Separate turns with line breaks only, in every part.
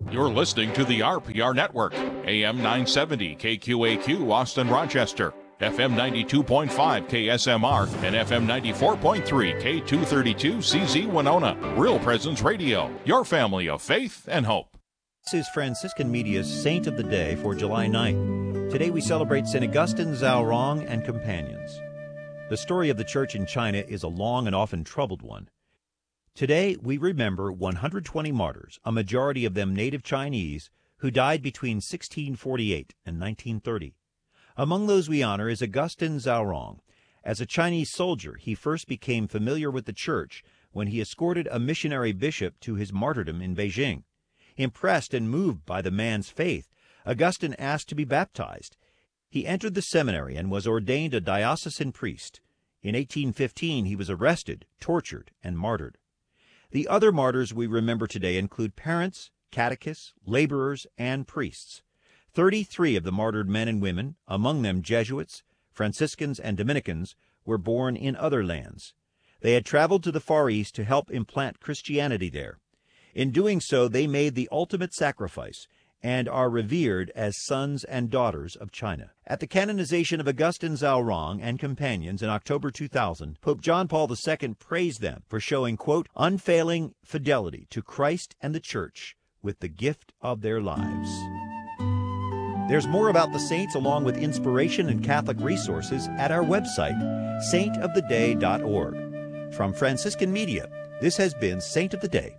You're listening to the RPR Network, AM 970 KQAQ Austin Rochester, FM 92.5 KSMR, and FM 94.3 K232 CZ Winona. Real Presence Radio, your family of faith and hope.
This is Franciscan Media's Saint of the Day for July 9th. Today we celebrate St. Augustine Zhaorong and companions. The story of the church in China is a long and often troubled one. Today, we remember 120 martyrs, a majority of them native Chinese, who died between 1648 and 1930. Among those we honor is Augustine Zhaorong. As a Chinese soldier, he first became familiar with the church when he escorted a missionary bishop to his martyrdom in Beijing. Impressed and moved by the man's faith, Augustine asked to be baptized. He entered the seminary and was ordained a diocesan priest. In 1815, he was arrested, tortured, and martyred. The other martyrs we remember today include parents, catechists, laborers, and priests. 33 of the martyred men and women, among them Jesuits, Franciscans, and Dominicans, were born in other lands. They had traveled to the Far East to help implant Christianity there. In doing so, they made the ultimate sacrifice and are revered as sons and daughters of China. At the canonization of Augustine Zhaorong and companions in October 2000, Pope John Paul II praised them for showing, quote, unfailing fidelity to Christ and the Church with the gift of their lives. There's more about the saints along with inspiration and Catholic resources at our website, saintoftheday.org. From Franciscan Media, this has been Saint of the Day.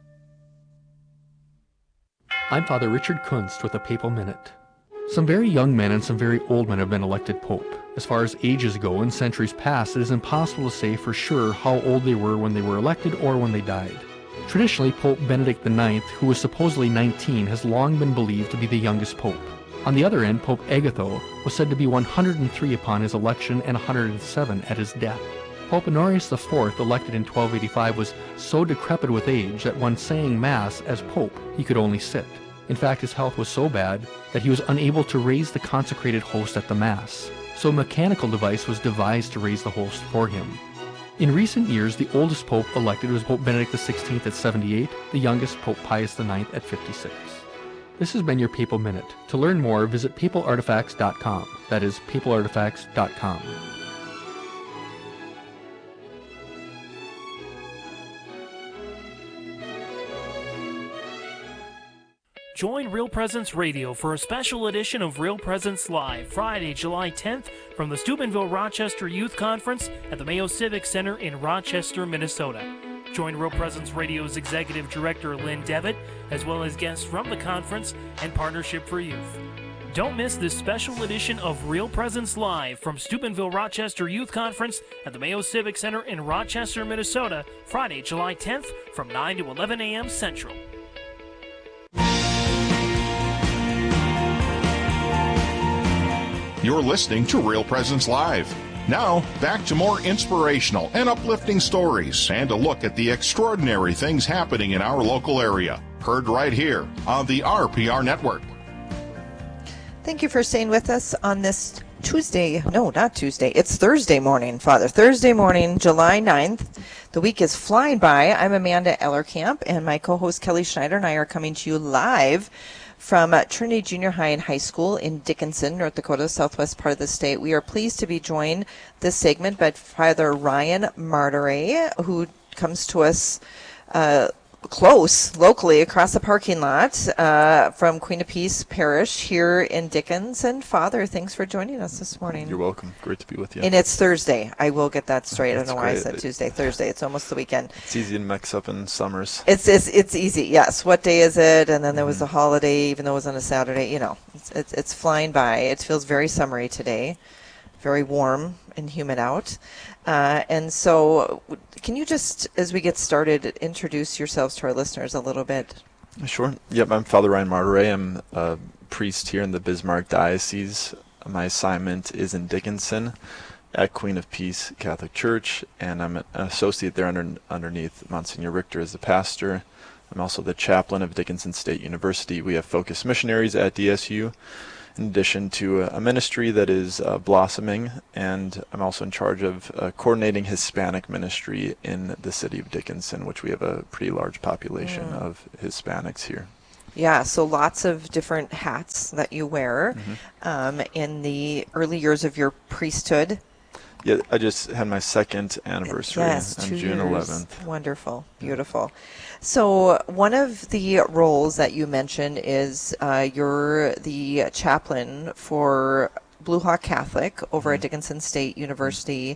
I'm Father Richard Kunst with a Papal Minute. Some very young men and some very old men have been elected Pope. As far as ages go, in centuries past, it is impossible to say for sure how old they were when they were elected or when they died. Traditionally, Pope Benedict IX, who was supposedly 19, has long been believed to be the youngest Pope. On the other end, Pope Agatho was said to be 103 upon his election and 107 at his death. Pope Honorius IV, elected in 1285, was so decrepit with age that when saying Mass as Pope, he could only sit. In fact, his health was so bad that he was unable to raise the consecrated host at the Mass, so a mechanical device was devised to raise the host for him. In recent years, the oldest Pope elected was Pope Benedict XVI at 78, the youngest Pope Pius IX at 56. This has been your Papal Minute. To learn more, visit papalartifacts.com. That is, papalartifacts.com.
Join Real Presence Radio for a special edition of Real Presence Live, Friday, July 10th, from the Steubenville Rochester Youth Conference at the Mayo Civic Center in Rochester, Minnesota. Join Real Presence Radio's Executive Director Lynn Devitt, as well as guests from the conference and Partnership for Youth. Don't miss this special edition of Real Presence Live from Steubenville Rochester Youth Conference at the Mayo Civic Center in Rochester, Minnesota, Friday, July 10th, from 9 to 11 a.m. Central.
You're listening to Real Presence Live. Now, back to more inspirational and uplifting stories and a look at the extraordinary things happening in our local area. Heard right here on the RPR Network.
Thank you for staying with us on this Tuesday. No, not Tuesday. It's Thursday morning, Father. Thursday morning, July 9th. The week is flying by. I'm Amanda Ellerkamp, and my co-host Kelly Schneider and I are coming to you live from Trinity Junior High and High School in Dickinson, North Dakota, southwest part of the state. We are pleased to be joined this segment by Father Ryan Martire, who comes to us close, locally, across the parking lot from Queen of Peace Parish here in Dickinson. Father, thanks for joining us this morning.
You're welcome. Great to be with you.
And it's Thursday. I will get that straight. I don't know why I
great.
said Tuesday. Thursday. It's almost the weekend.
It's easy to mix up in summers.
It's easy. Yes. What day is it? And then there was a holiday, even though it was on a Saturday. You know, it's flying by. It feels very summery today. Very warm and humid out. And so can you just, as we get started, introduce yourselves to our listeners a little bit?
Sure. Yep, I'm Father Ryan Martire. I'm a priest here in the Bismarck Diocese. My assignment is in Dickinson at Queen of Peace Catholic Church, and I'm an associate there underneath Monsignor Richter as the pastor. I'm also the chaplain of Dickinson State University. We have focused missionaries at DSU, in addition to a ministry that is blossoming, and I'm also in charge of coordinating Hispanic ministry in the city of Dickinson, which we have a pretty large population of Hispanics here.
Yeah, so lots of different hats that you wear in the early years of your priesthood.
Yeah, I just had my second anniversary
Yes,
on
2
June
years.
11th.
Wonderful, beautiful. So one of the roles that you mentioned is you're the chaplain for Blue Hawk Catholic over at Dickinson State University.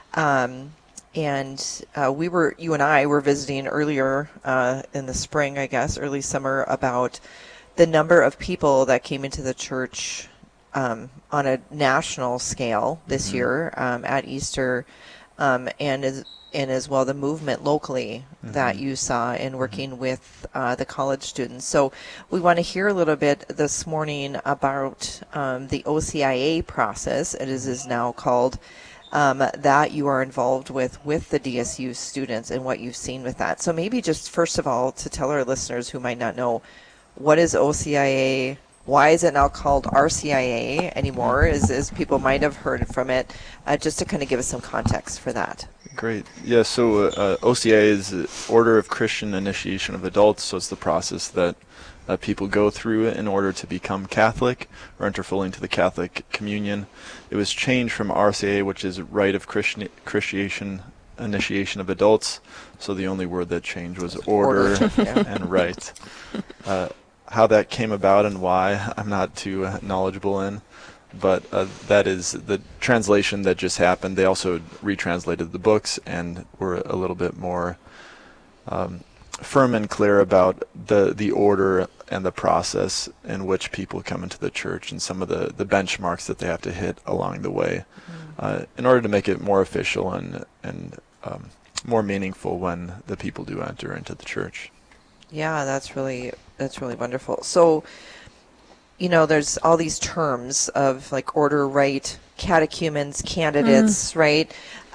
And you and I were visiting earlier in the spring, I guess, early summer, about the number of people that came into the church on a national scale this year at Easter, and as well the movement locally that you saw in working with the college students. So we want to hear a little bit this morning about the OCIA process, it is now called, that you are involved with the DSU students and what you've seen with that. So maybe just first of all, to tell our listeners who might not know, what is OCIA? Why is it now called RCIA anymore, as people might have heard from it, just to kind of give us some context for that.
Great. Yeah, so OCIA is Order of Christian Initiation of Adults, so it's the process that people go through in order to become Catholic or enter fully into the Catholic communion. It was changed from RCIA, which is Rite of Christian Initiation of Adults, so the only word that changed was order and rite. How that came about and why, I'm not too knowledgeable in, but that is the translation that just happened. They also retranslated the books and were a little bit more firm and clear about the order and the process in which people come into the church and some of the benchmarks that they have to hit along the way in order to make it more official and more meaningful when the people do enter into the church.
Yeah, that's really wonderful. So, there's all these terms of like order, rite, catechumens, candidates, right?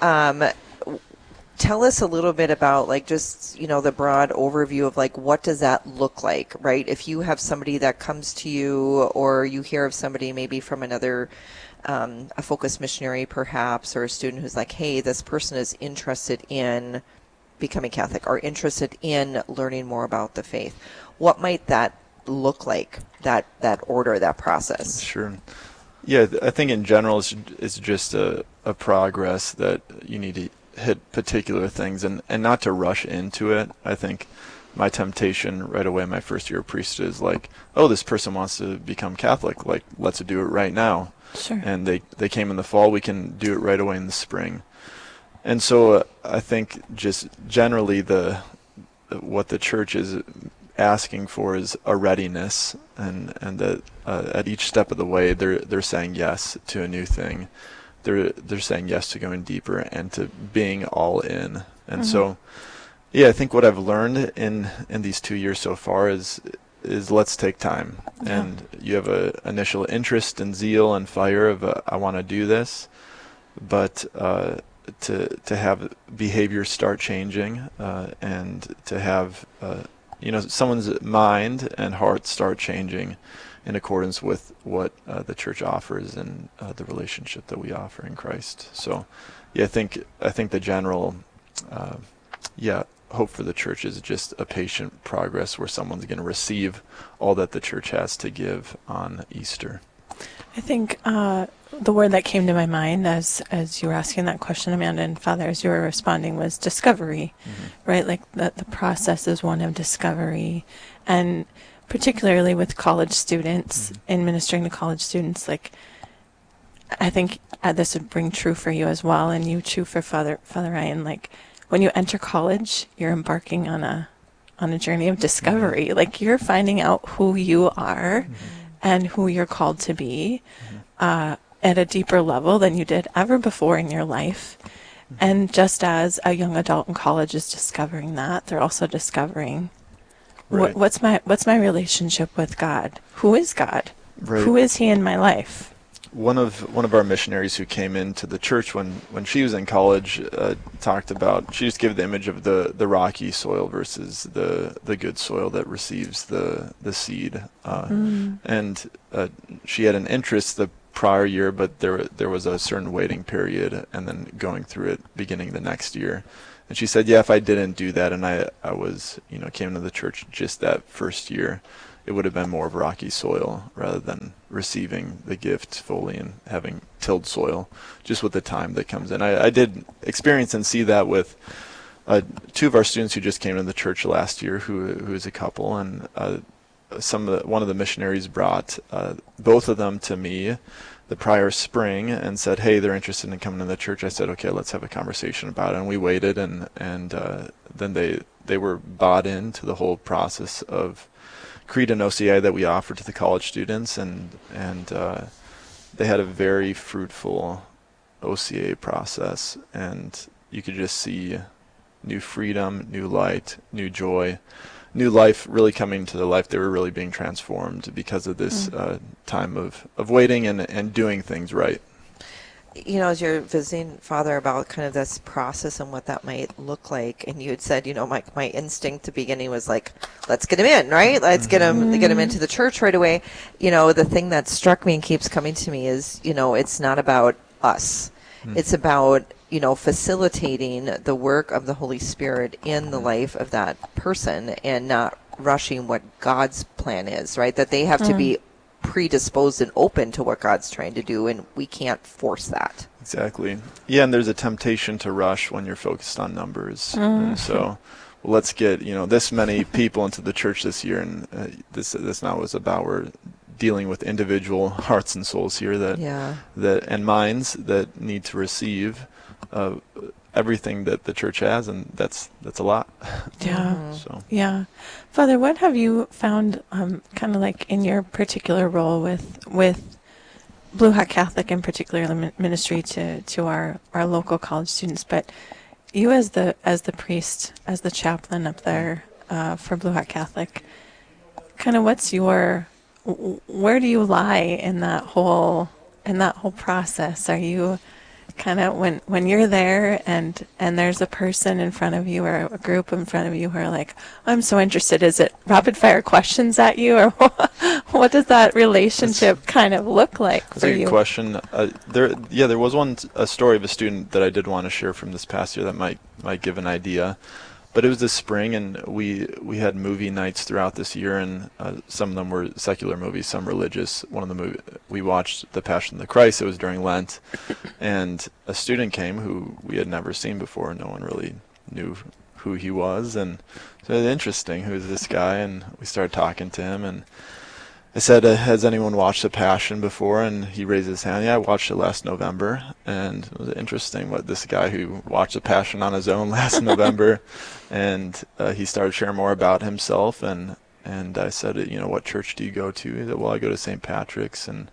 Tell us a little bit about like just, the broad overview of like what does that look like, right? If you have somebody that comes to you, or you hear of somebody maybe from another a focused missionary perhaps, or a student who's like, hey, this person is interested in becoming Catholic or interested in learning more about the faith. What might that look like, that order, that process?
Sure. Yeah, I think in general it's just a progress that you need to hit particular things and not to rush into it. I think my temptation right away my first year of priesthood is like, oh, this person wants to become Catholic, like let's do it right now.
Sure.
And they came in the fall, we can do it right away in the spring. And so I think just generally what the church is asking for is a readiness, and that at each step of the way they're saying yes to a new thing. They're saying yes to going deeper and to being all in. And so, yeah, I think what I've learned in these 2 years so far is let's take time. Yeah. And you have a initial interest and zeal and fire of I want to do this, but to have behavior start changing and to have someone's mind and heart start changing in accordance with what the church offers and the relationship that we offer in Christ. So, yeah, I think the general, hope for the church is just a patient progress where someone's going to receive all that the church has to give on Easter.
I think the word that came to my mind as you were asking that question, Amanda, and Father, as you were responding, was discovery, right? Like the process is one of discovery, and particularly with college students, in ministering to college students, like I think this would bring true for you as well, and you too for Father Ryan. Like when you enter college, you're embarking on a journey of discovery. Like you're finding out who you are and who you're called to be at a deeper level than you did ever before in your life. And just as a young adult in college is discovering that, they're also discovering what's my relationship with God? Who is God? Right. Who is He in my life?
One of our missionaries who came into the church when she was in college talked about, she just gave the image of the rocky soil versus the good soil that receives the seed, and she had an interest the prior year, but there was a certain waiting period, and then going through it beginning the next year. And she said, yeah, if I didn't do that and I was, came to the church just that first year, it would have been more of rocky soil rather than receiving the gift fully and having tilled soil, just with the time that comes in. I did experience and see that with two of our students who just came to the church last year, who is a couple, and one of the missionaries brought both of them to me the prior spring and said, hey, they're interested in coming to the church. I said, okay, let's have a conversation about it. And we waited, and then they were bought into the whole process of Creed and OCA that we offer to the college students, and they had a very fruitful OCA process, and you could just see new freedom, new light, new joy, new life really coming to the life. They were really being transformed because of this time of waiting and doing things right.
You know, as you're visiting, Father, about kind of this process and what that might look like, and you had said, you know, my instinct to beginning was like, let's get him in, right? Let's get him into the church right away. You know, the thing that struck me and keeps coming to me is, you know, it's not about us. It's about, you know, facilitating the work of the Holy Spirit in the life of that person and not rushing what God's plan is, right? That they have to be predisposed and open to what God's trying to do, and we can't force that.
Exactly. Yeah, and there's a temptation to rush when you're focused on numbers. And so let's get, you know, this many people into the church this year, and this not what it's about. We're dealing with individual hearts and souls here that and minds that need to receive everything that the church has, and that's a lot.
Yeah.
So.
Yeah. Father, what have you found kind of like in your particular role with Blue Hat Catholic, in particular the ministry to our local college students, but you as the priest, as the chaplain up there for Blue Hat Catholic, kind of where do you lie in that whole process? Are you kind of when you're there and there's a person in front of you or a group in front of you who are like, I'm so interested, is it rapid fire questions at you, or what does that relationship kind of look like for you?
That's a good question. There was a story of a student that I did want to share from this past year that might give an idea. But it was this spring, and we had movie nights throughout this year, and some of them were secular movies, some religious. One of the movies we watched, The Passion of the Christ. It was during Lent, and a student came who we had never seen before. No one really knew who he was, and so it was interesting. Who is this guy? And we started talking to him, and I said, has anyone watched The Passion before? And he raised his hand. Yeah, I watched it last November. And it was interesting what this guy who watched The Passion on his own last November, and he started sharing more about himself. And I said, you know, what church do you go to? He said, well, I go to St. Patrick's. And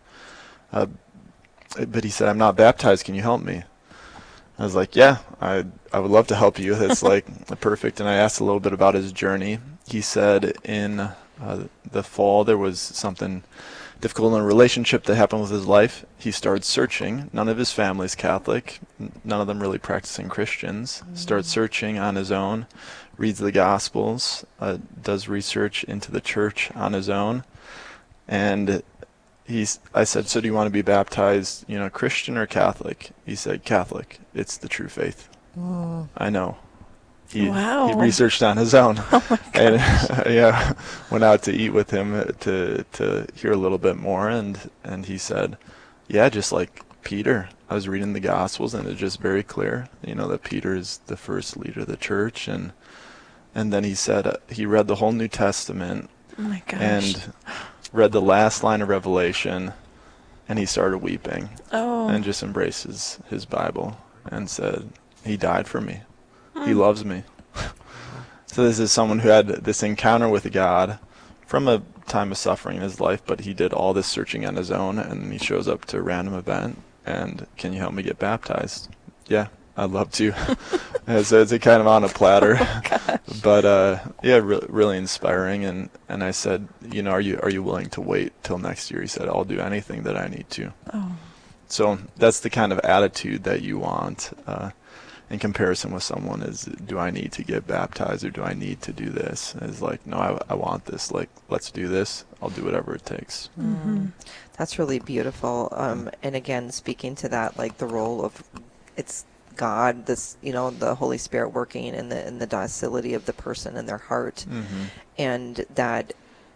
but he said, I'm not baptized. Can you help me? I was like, yeah, I would love to help you. That's like perfect. And I asked a little bit about his journey. He said in the fall there was something difficult in a relationship that happened with his life. He started searching. None of his family's Catholic, none of them really practicing Christians. Started searching on his own, reads the Gospels, does research into the church on his own. And I said, so do you want to be baptized, you know, Christian or Catholic? He said, Catholic. It's the true faith. I know. He researched on his own.
Oh my gosh.
And went out to eat with him to hear a little bit more, and he said, yeah, just like Peter. I was reading the Gospels, and it's just very clear, you know, that Peter is the first leader of the church, and then he said he read the whole New Testament.
Oh my gosh.
And read the last line of Revelation, and he started weeping. And just embraces his Bible and said, he died for me. He loves me. So this is someone who had this encounter with God from a time of suffering in his life, but he did all this searching on his own, and he shows up to a random event, and can you help me get baptized? Yeah, I'd love to. So it's a kind of on a platter. But really inspiring. And I said, you know, are you willing to wait till next year? He said, I'll do anything that I need to. So that's the kind of attitude that you want in comparison with someone is, do I need to get baptized or do I need to do this? It's like, no, I want this. Like, let's do this. I'll do whatever it takes.
That's really beautiful. And again, speaking to that, like the role of it's God, this, you know, the Holy Spirit working in the docility of the person and their heart, and that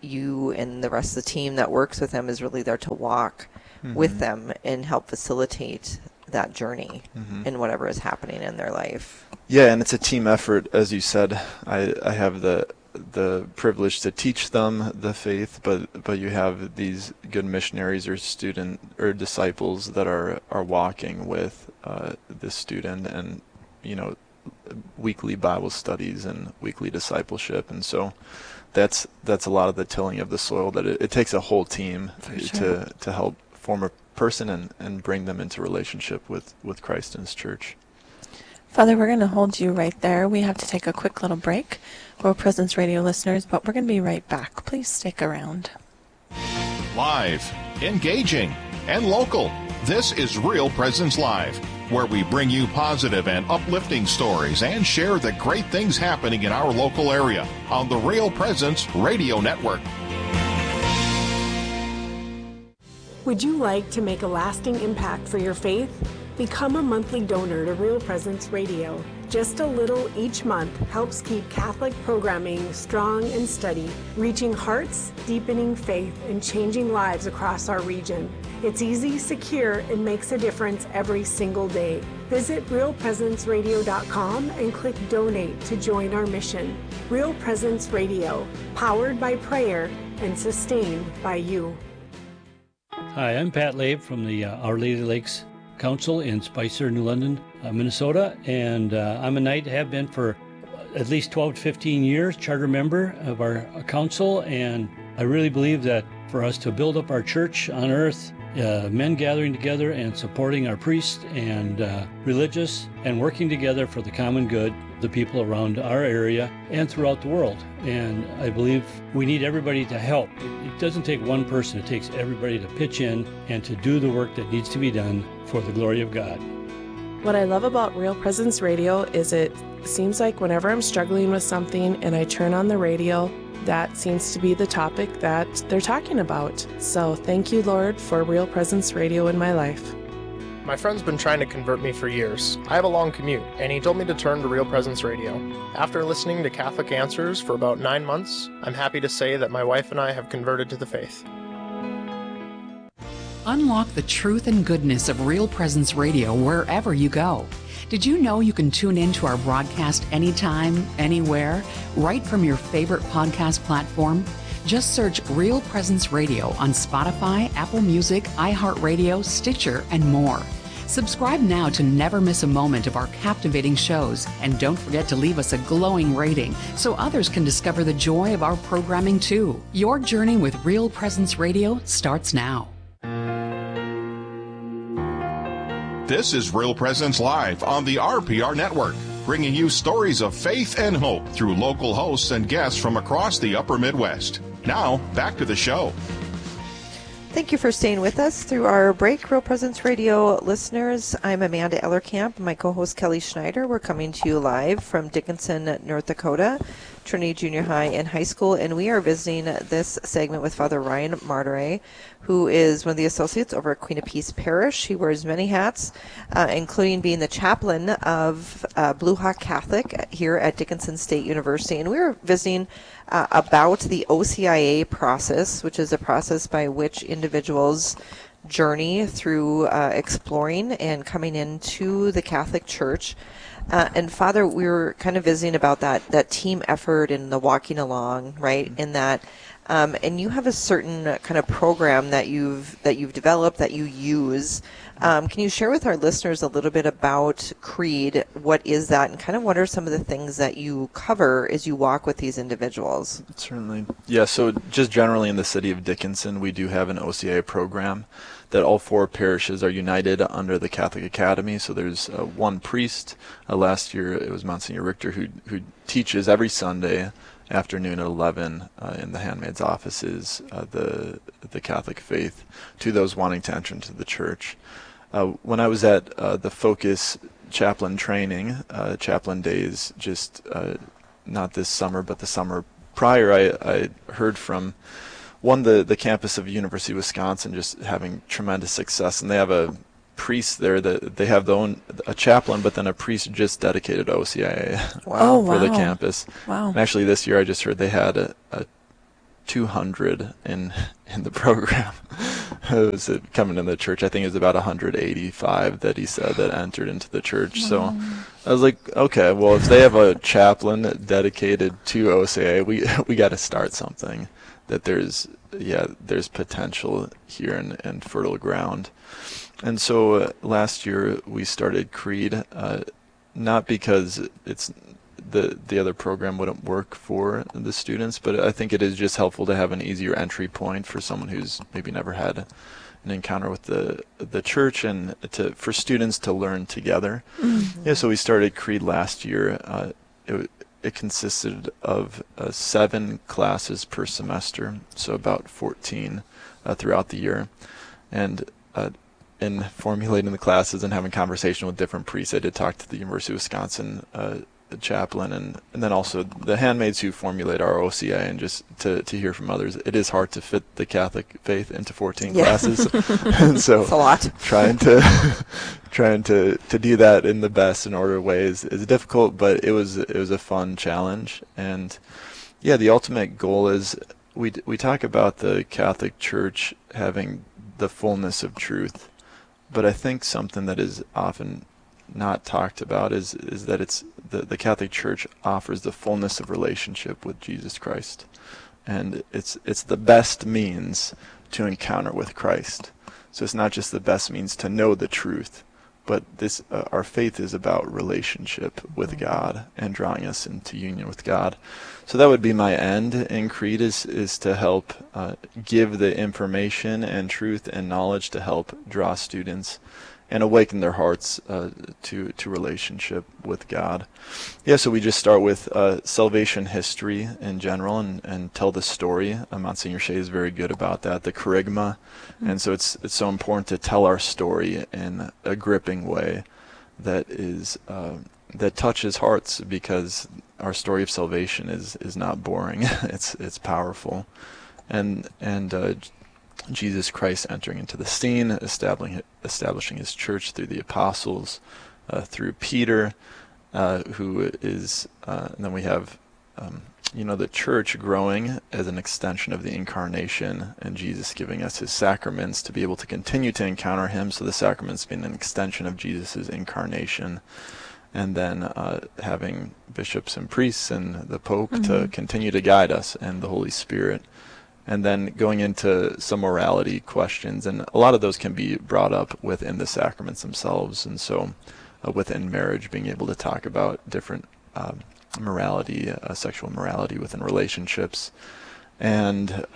you and the rest of the team that works with them is really there to walk with them and help facilitate that journey in whatever is happening in their life.
Yeah, and it's a team effort, as you said. I have the privilege to teach them the faith, but you have these good missionaries or disciples that are walking with this student, and weekly Bible studies and weekly discipleship, and so that's a lot of the tilling of the soil. That it takes a whole team to help form a person and bring them into relationship with Christ and His church.
Father, we're going to hold you right there. We have to take a quick little break, Real Presence Radio listeners, but we're going to be right back. Please stick around.
Live, engaging, and local. This is Real Presence Live, where we bring you positive and uplifting stories and share the great things happening in our local area on the Real Presence Radio Network.
Would you like to make a lasting impact for your faith? Become a monthly donor to Real Presence Radio. Just a little each month helps keep Catholic programming strong and steady, reaching hearts, deepening faith, and changing lives across our region. It's easy, secure, and makes a difference every single day. Visit realpresenceradio.com and click Donate to join our mission. Real Presence Radio, powered by prayer and sustained by you.
Hi, I'm Pat Labe from the Our Lady Lakes Council in Spicer, New London, Minnesota, and I'm a knight, have been for at least 12 to 15 years, charter member of our council, and I really believe that for us to build up our church on earth, men gathering together and supporting our priests and religious and working together for the common good, the people around our area and throughout the world. And I believe we need everybody to help. It doesn't take one person, it takes everybody to pitch in and to do the work that needs to be done for the glory of God.
What I love about Real Presence Radio is it seems like whenever I'm struggling with something and I turn on the radio, that seems to be the topic that they're talking about. So thank you, Lord, for Real Presence Radio in my life.
My friend's been trying to convert me for years. I have a long commute, and he told me to turn to Real Presence Radio. After listening to Catholic Answers for about 9 months, I'm happy to say that my wife and I have converted to the faith.
Unlock the truth and goodness of Real Presence Radio wherever you go. Did you know you can tune in to our broadcast anytime, anywhere, right from your favorite podcast platform? Just search Real Presence Radio on Spotify, Apple Music, iHeartRadio, Stitcher, and more. Subscribe now to never miss a moment of our captivating shows, and don't forget to leave us a glowing rating so others can discover the joy of our programming too. Your journey with Real Presence Radio starts now.
This is Real Presence Live on the RPR Network, bringing you stories of faith and hope through local hosts and guests from across the upper Midwest. Now, back to the show.
Thank you for staying with us through our break, Real Presence Radio listeners. I'm Amanda Ellerkamp, my co-host Kelly Schneider. We're coming to you live from Dickinson, North Dakota, Trinity Junior High and High School, and we are visiting this segment with Father Ryan Martire, who is one of the associates over at Queen of Peace Parish. He wears many hats, including being the chaplain of Blue Hawk Catholic here at Dickinson State University. And we were visiting about the OCIA process, which is a process by which individuals journey through exploring and coming into the Catholic Church. And Father, we were kind of visiting about that team effort and the walking along, right? In that, and you have a certain kind of program that you've developed that you use. Can you share with our listeners a little bit about Creed? What is that, and kind of what are some of the things that you cover as you walk with these individuals?
Certainly. Yeah, so just generally in the city of Dickinson, we do have an OCIA program that all 4 parishes are united under the Catholic Academy. So there's one priest. Last year it was Monsignor Richter who teaches every Sunday afternoon at 11 in the handmaid's offices the Catholic faith to those wanting to enter into the church. When I was at the Focus chaplain training, chaplain days, just not this summer but the summer prior, I heard from the campus of University of Wisconsin just having tremendous success, and they have a priest there that they have a chaplain, but then a priest just dedicated to OCIA for the campus.
Wow.
And actually this year I just heard they had a 200 in the program. It was coming in the church. I think it was about 185 that he said that entered into the church. Wow. So I was like, okay, well, if they have a chaplain dedicated to OCA, we got to start something. That there's potential here and fertile ground. And so last year we started Creed, not because it's the other program wouldn't work for the students, but I think it is just helpful to have an easier entry point for someone who's maybe never had an encounter with the church, and for students to learn together. Mm-hmm. Yeah, so we started Creed last year. It consisted of 7 classes per semester, so about 14 throughout the year. And in formulating the classes and having conversation with different priests, I did talk to the University of Wisconsin chaplain and then also the handmaids who formulate our OCA, and just to hear from others. It is hard to fit the Catholic faith into 14 classes. And so
it's a lot.
trying to do that in the best and order way is difficult, but it was a fun challenge. And yeah, the ultimate goal is we talk about the Catholic Church having the fullness of truth, but I think something that is often not talked about is that it's the Catholic Church offers the fullness of relationship with Jesus Christ, and it's the best means to encounter with Christ. So it's not just the best means to know the truth, but this our faith is about relationship with God and drawing us into union with God. So that would be my end in Creed, is to help give the information and truth and knowledge to help draw students and awaken their hearts to relationship with God. Yeah, so we just start with salvation history in general and tell the story. Monsignor Shea is very good about that, the kerygma. Mm-hmm. And so it's so important to tell our story in a gripping way that is that touches hearts, because our story of salvation is not boring. It's powerful. And Jesus Christ entering into the scene, establishing his church through the apostles, through Peter, who is, and then we have, the church growing as an extension of the incarnation, and Jesus giving us his sacraments to be able to continue to encounter him. So the sacraments being an extension of Jesus' incarnation, and then having bishops and priests and the Pope to continue to guide us, and the Holy Spirit. And then going into some morality questions, and a lot of those can be brought up within the sacraments themselves. And so within marriage, being able to talk about different morality, sexual morality within relationships. And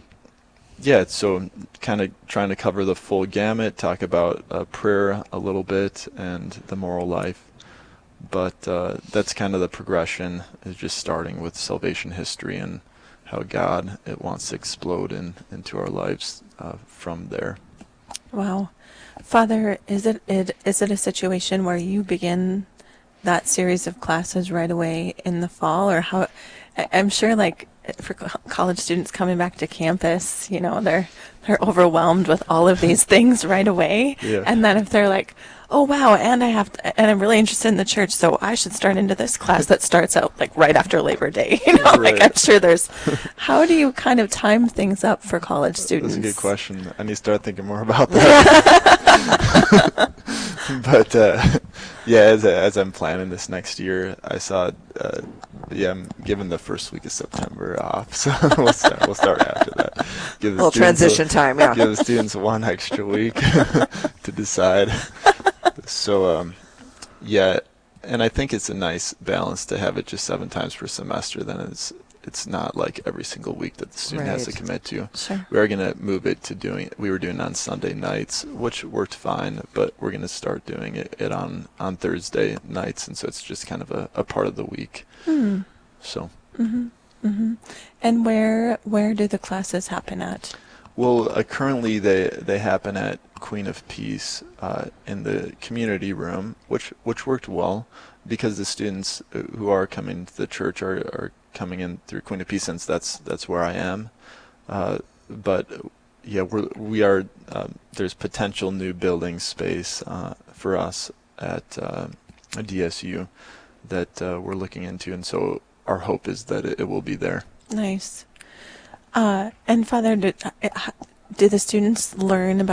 so kind of trying to cover the full gamut, talk about prayer a little bit and the moral life. But that's kind of the progression, is just starting with salvation history and how God wants to explode into our lives from there.
Wow. Father, is it a situation where you begin that series of classes right away in the fall, or how? I'm sure, like, for college students coming back to campus, they're overwhelmed with all of these things right away. Yeah. And then if they're like, oh wow, and I'm really interested in the church, so I should start into this class that starts out like right after Labor Day. Right. Like, I'm sure how do you kind of time things up for college students?
That's a good question. I need to start thinking more about that. But as I'm planning this next year, I saw, I'm giving the first week of September off, so we'll start after that.
Give the transition time, yeah.
Give the students one extra week to decide. So, and I think it's a nice balance to have it just 7 times per semester. Then it's not like every single week that the student has to commit to.
Sure.
We are going to move it to we were doing it on Sunday nights, which worked fine, but we're going to start doing it on Thursday nights, and so it's just kind of a part of the week. Mm-hmm. So.
Mm-hmm. Mm-hmm. And where do the classes happen at?
Well, currently they happen at Queen of Peace in the community room, which worked well, because the students who are coming to the church are coming in through Queen of Peace, since that's where I am. But yeah, we are there's potential new building space for us at DSU that we're looking into, and so our hope is that it will be there.
Nice. And Father, do the students learn about